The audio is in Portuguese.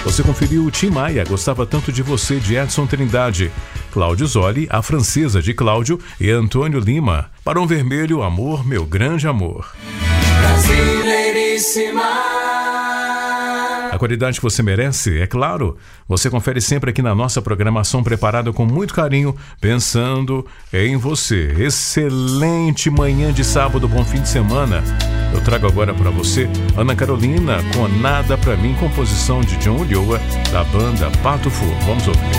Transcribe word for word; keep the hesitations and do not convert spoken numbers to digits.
Você conferiu o Tim Maia, Gostava Tanto de Você, de Edson Trindade. Cláudio Zoli, A Francesa, de Cláudio e Antônio Lima. Barão Vermelho, Amor, Meu Grande Amor. Brasileiríssima. A qualidade que você merece, é claro. Você confere sempre aqui na nossa programação preparada com muito carinho, pensando em você. Excelente manhã de sábado, bom fim de semana. Eu trago agora para você Ana Carolina com Nada Pra Mim, composição de John Ulloa, da banda Pato Fu. Vamos ouvir.